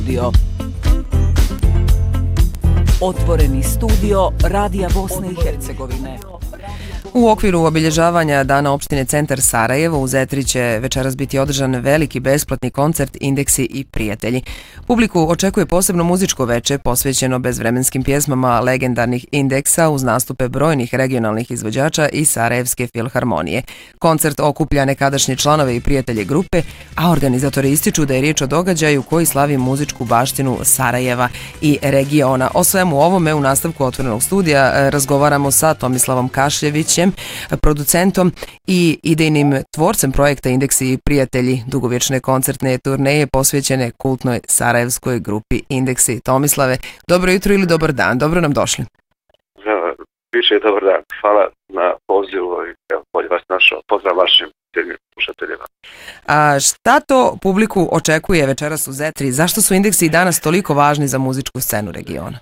studio. Otvoreni studio Radija Bosne i Hercegovine. U okviru obilježavanja Dana opštine Centar Sarajevo u Zetri će večeras biti održan veliki besplatni koncert Indeksi i prijatelji. Publiku očekuje posebno muzičko veče posvećeno bezvremenskim pjesmama legendarnih Indeksa uz nastupe brojnih regionalnih izvođača i Sarajevske filharmonije. Koncert okuplja nekadašnje članove i prijatelje grupe, a organizatori ističu da je riječ o događaju koji slavi muzičku baštinu Sarajeva i regiona. O svemu ovome u nastavku Otvorenog studija razgovaramo sa Tomislavom Kašljevićem, producentom i idejnim tvorcem projekta Indeksi i prijatelji, dugovječne koncertne turneje posvećene kultnoj sarajevskoj grupi Indeksi. Tomislave, dobro jutro ili dobar dan, dobro nam došli. Više je dobar dan, hvala na pozivu i bolje vas našao. Pozdrav vašim slušateljima. A šta to publiku očekuje večeras u Zetri? Zašto su Indeksi i danas toliko važni za muzičku scenu regiona?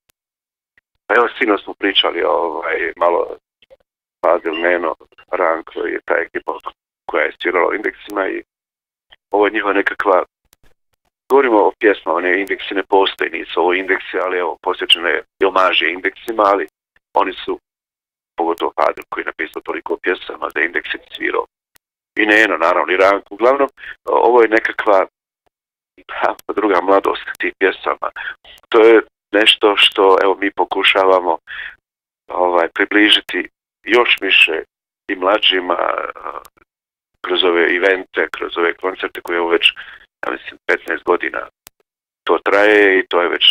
Pa evo, sinoć smo pričali malo Fadil, Neno, Ranko i ta ekipa koja je svirala o Indeksima i ovo je njihova nekakva, govorimo o pjesmama, ne, Indeksi ne postoji, nisu ovo Indeksi, ali evo, posjećene i omaže Indeksima, ali oni su, pogotovo Fadil koji je napisao toliko pjesama da je Indeksi svirao. I Neno, naravno, i Ranko. Uglavnom, ovo je nekakva druga mladost tih pjesama. To je nešto što, evo, mi pokušavamo približiti još više i mlađima kroz ove evente, kroz ove koncerte koje već, ja mislim, 15 godina to traje i to je već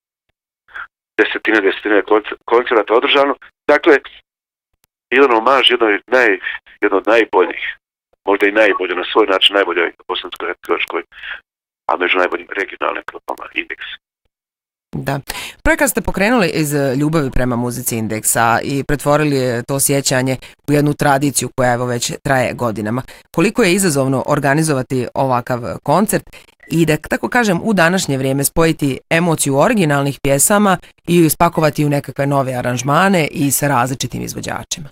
desetine koncerata održano. Dakle, jedan omaž, jedno od najboljih, možda i najbolje, na svoj način najboljoj bosansko-hercegovačkoj, a među najboljim regionalnim grupama Indeks. Da. Projekat ste pokrenuli iz ljubavi prema muzici Indeksa i pretvorili to sjećanje u jednu tradiciju koja evo već traje godinama. Koliko je izazovno organizovati ovakav koncert i da, tako kažem, u današnje vrijeme spojiti emociju originalnih pjesama i spakovati u nekakve nove aranžmane i sa različitim izvođačima?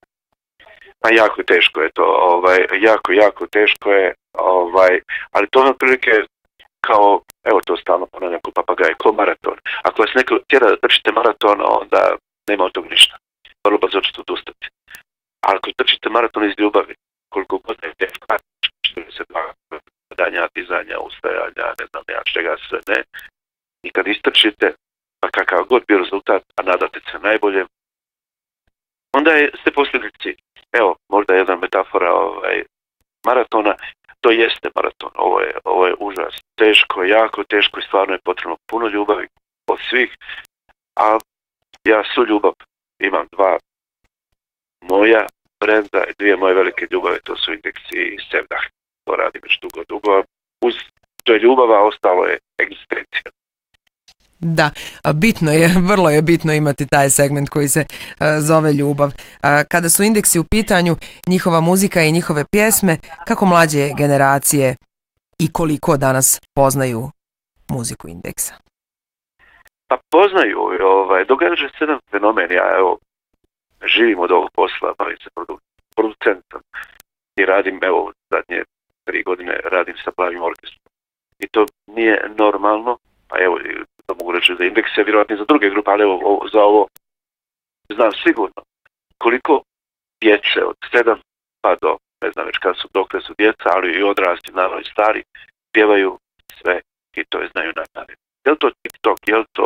Pa jako teško je to, jako teško je, ali to otprilike kao, evo to stalno ponavljam ko papagaj, ko maraton. Ako vas neko tjera da trčite maraton, onda nema od tog ništa. Vrlo brzo ćete odustati. Ali ako trčite maraton iz ljubavi, koliko god je teško, 42 danja, dizanja, ustajanja, ne znam ja čega sve, ne. I kad istrčite, pa kakav god bio rezultat, a nadate se najbolje, onda ste postigli cilj. Evo, možda jedna metafora maratona. To jeste maraton, ovo je užas, teško, jako teško i stvarno je potrebno puno ljubavi od svih, a ja svu ljubav imam dva moja brenda i dvije moje velike ljubave, to su Indeksi i Sevdah, to radim već dugo, uz to je ljubav, a ostalo je egzistencija. Da, bitno je, vrlo je bitno imati taj segment koji se zove ljubav. Kada su Indeksi u pitanju, njihova muzika i njihove pjesme, kako mlađe generacije i koliko danas poznaju muziku Indeksa? Pa poznaju, događa se jedan fenomen, ja evo živim od ovog posla, bavim se producentom i radim, evo zadnje 3 godine radim sa plavim orkestrom i to nije normalno, pa evo da mogu reći za Indekse, vjerojatno i za druge grupe, ali evo za ovo znam sigurno koliko djece od 7 pa do, ne znam već kada su, dokle su djeca, ali i odrasli, naravno i stari, pjevaju sve i to je znaju na pamet. Je li to TikTok, je li to